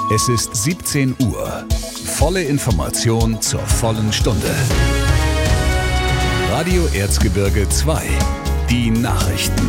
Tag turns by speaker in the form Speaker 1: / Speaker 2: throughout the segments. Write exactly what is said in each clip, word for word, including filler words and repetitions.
Speaker 1: Es ist siebzehn Uhr. Volle Information zur vollen Stunde. Radio Erzgebirge zwei. Die Nachrichten.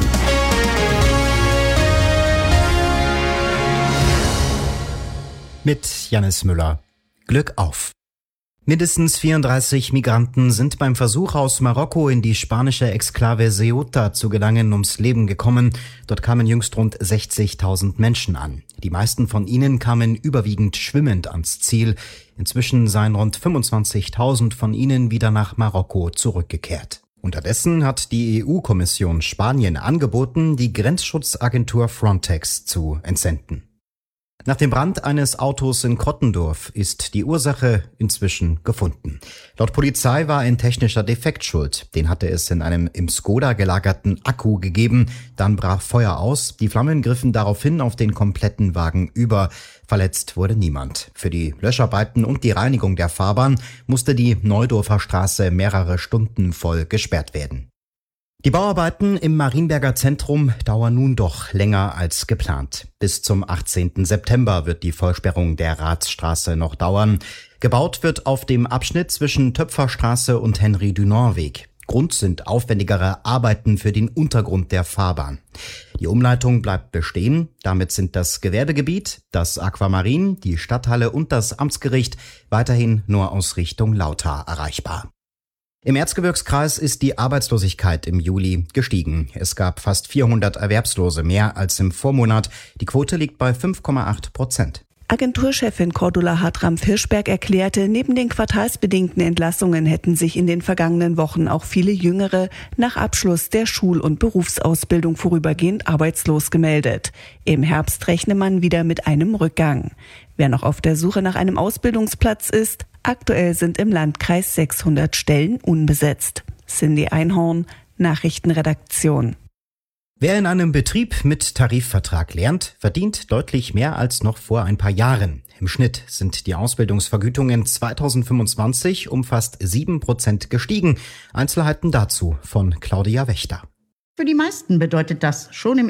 Speaker 2: Mit Jannis Müller. Glück auf! Mindestens vierunddreißig Migranten sind beim Versuch, aus Marokko in die spanische Exklave Ceuta zu gelangen, ums Leben gekommen. Dort kamen jüngst rund sechzigtausend Menschen an. Die meisten von ihnen kamen überwiegend schwimmend ans Ziel. Inzwischen seien rund fünfundzwanzigtausend von ihnen wieder nach Marokko zurückgekehrt. Unterdessen hat die E U-Kommission Spanien angeboten, die Grenzschutzagentur Frontex zu entsenden. Nach dem Brand eines Autos in Krottendorf ist die Ursache inzwischen gefunden. Laut Polizei war ein technischer Defekt schuld. Den hatte es in einem im Skoda gelagerten Akku gegeben. Dann brach Feuer aus. Die Flammen griffen daraufhin auf den kompletten Wagen über. Verletzt wurde niemand. Für die Löscharbeiten und die Reinigung der Fahrbahn musste die Neudorfer Straße mehrere Stunden voll gesperrt werden. Die Bauarbeiten im Marienberger Zentrum dauern nun doch länger als geplant. Bis zum achtzehnten September wird die Vollsperrung der Ratsstraße noch dauern. Gebaut wird auf dem Abschnitt zwischen Töpferstraße und Henry-Dunant-Weg. Grund sind aufwendigere Arbeiten für den Untergrund der Fahrbahn. Die Umleitung bleibt bestehen. Damit sind das Gewerbegebiet, das Aquamarin, die Stadthalle und das Amtsgericht weiterhin nur aus Richtung Lauter erreichbar. Im Erzgebirgskreis ist die Arbeitslosigkeit im Juli gestiegen. Es gab fast vierhundert Erwerbslose mehr als im Vormonat. Die Quote liegt bei fünf Komma acht Prozent.
Speaker 3: Agenturchefin Cordula Hartram-Hirschberg erklärte, neben den quartalsbedingten Entlassungen hätten sich in den vergangenen Wochen auch viele Jüngere nach Abschluss der Schul- und Berufsausbildung vorübergehend arbeitslos gemeldet. Im Herbst rechne man wieder mit einem Rückgang. Wer noch auf der Suche nach einem Ausbildungsplatz ist, aktuell sind im Landkreis sechshundert Stellen unbesetzt. Cindy Einhorn, Nachrichtenredaktion.
Speaker 2: Wer in einem Betrieb mit Tarifvertrag lernt, verdient deutlich mehr als noch vor ein paar Jahren. Im Schnitt sind die Ausbildungsvergütungen zweitausendfünfundzwanzig um fast sieben Prozent gestiegen. Einzelheiten dazu von Claudia Wächter.
Speaker 4: Für die meisten bedeutet das schon im